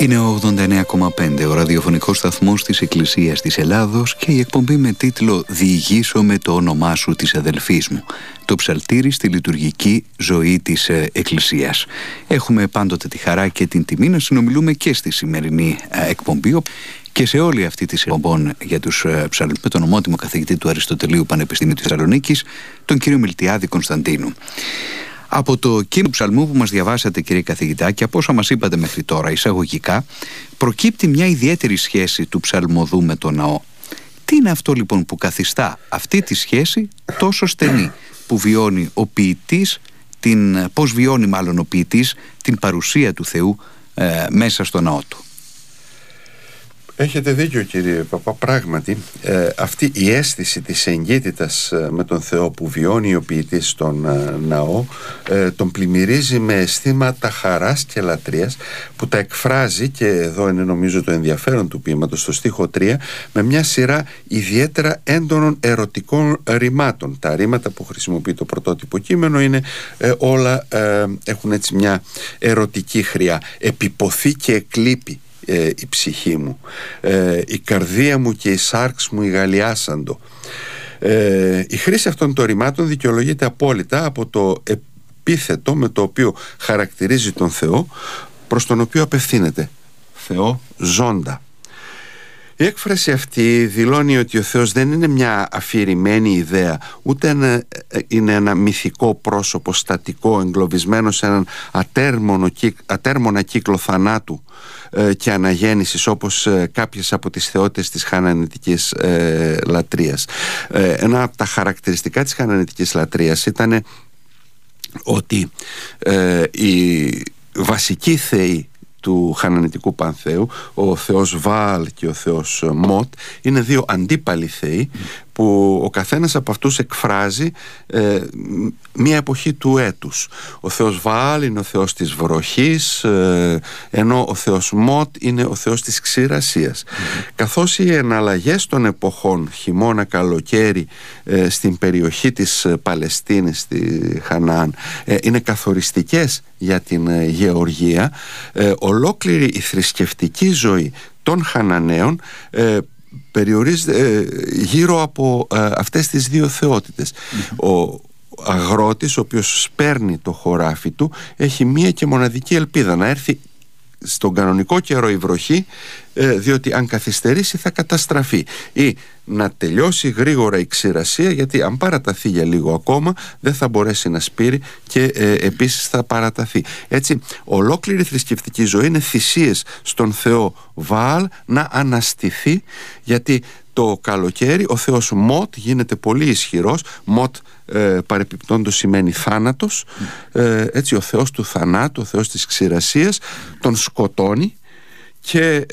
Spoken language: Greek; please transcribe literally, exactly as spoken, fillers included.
Είναι ο ογδόντα εννέα κόμμα πέντε, ο ραδιοφωνικός σταθμός της Εκκλησίας της Ελλάδος και η εκπομπή με τίτλο «Διηγήσω με το όνομά σου της αδελφής μου», το ψαλτήρι στη λειτουργική ζωή της Εκκλησίας. Έχουμε πάντοτε τη χαρά και την τιμή να συνομιλούμε και στη σημερινή εκπομπή και σε όλη αυτή τη εκπομπών για τους ψαλμούς με τον ομότιμο καθηγητή του Αριστοτελείου Πανεπιστημίου της Θεσσαλονίκης, τον κύριο Μιλτιάδη Κωνσταντίνου. Από το κείμενο του ψαλμού που μας διαβάσατε, κύριε καθηγητά, και από όσα μας είπατε μέχρι τώρα εισαγωγικά, προκύπτει μια ιδιαίτερη σχέση του ψαλμοδού με τον ναό. Τι είναι αυτό λοιπόν που καθιστά αυτή τη σχέση τόσο στενή, που βιώνει ο ποιητής, την, πώς βιώνει μάλλον ο ποιητής την παρουσία του Θεού ε, μέσα στο ναό του? Έχετε δίκιο, κύριε Παπά. Πράγματι ε, αυτή η αίσθηση της εγκύτητας ε, με τον Θεό που βιώνει ο ποιητής στον ε, ναό ε, τον πλημμυρίζει με αισθήματα χαράς και λατρείας, που τα εκφράζει, και εδώ είναι νομίζω το ενδιαφέρον του ποίηματος, στο στίχο τρία, με μια σειρά ιδιαίτερα έντονων ερωτικών ρημάτων. Τα ρήματα που χρησιμοποιεί το πρωτότυπο κείμενο είναι ε, όλα ε, έχουν έτσι μια ερωτική χρειά. Επιποθεί και εκλείπει Ε, η ψυχή μου, ε, η καρδία μου και η σάρξ μου ηγαλιάσαντο. Ε, η χρήση αυτών των ρημάτων δικαιολογείται απόλυτα από το επίθετο με το οποίο χαρακτηρίζει τον Θεό, προς τον οποίο απευθύνεται: Θεό ζώντα. Η έκφραση αυτή δηλώνει ότι ο Θεός δεν είναι μια αφηρημένη ιδέα, ούτε ένα, είναι ένα μυθικό πρόσωπο στατικό εγκλωβισμένο σε έναν ατέρμονο, ατέρμονα κύκλο θανάτου ε, και αναγέννησης, όπως ε, κάποιες από τις θεότητες της χαναναιτικής ε, λατρείας. Ε, ένα από τα χαρακτηριστικά της χαναναιτικής λατρείας ήταν ότι ε, οι βασικοί θεοί του χαναναιτικού πανθέου, ο θεός Βαάλ και ο θεός Μότ, είναι δύο αντίπαλοι θεοί που ο καθένας από αυτούς εκφράζει ε, μία εποχή του έτους. Ο θεός Βαάλ είναι ο θεός της βροχής, ε, ενώ ο θεός Μότ είναι ο θεός της ξηρασίας. Mm-hmm. Καθώς οι εναλλαγές των εποχών, χειμώνα, καλοκαίρι, ε, στην περιοχή της Παλαιστίνης, στη Χαναάν, ε, είναι καθοριστικές για την ε, γεωργία, ε, ολόκληρη η θρησκευτική ζωή των Χαναναίων ε, περιορίζεται ε, γύρω από ε, αυτές τις δύο θεότητες. Mm-hmm. Ο αγρότης, ο οποίος σπέρνει το χωράφι του, έχει μία και μοναδική ελπίδα: να έρθει στον κανονικό καιρό η βροχή, ε, διότι αν καθυστερήσει θα καταστραφεί, ή να τελειώσει γρήγορα η ξηρασία, γιατί αν παραταθεί για λίγο ακόμα δεν θα μπορέσει να σπείρει και ε, επίσης θα παραταθεί. Έτσι, ολόκληρη η θρησκευτική ζωή είναι θυσίες στον Θεό Βαάλ να αναστηθεί, γιατί το καλοκαίρι ο θεός Μότ γίνεται πολύ ισχυρός. Μότ ε, παρεπιπτόντως σημαίνει θάνατος. ε, έτσι ο θεός του θανάτου, ο θεός της ξηρασίας, τον σκοτώνει, και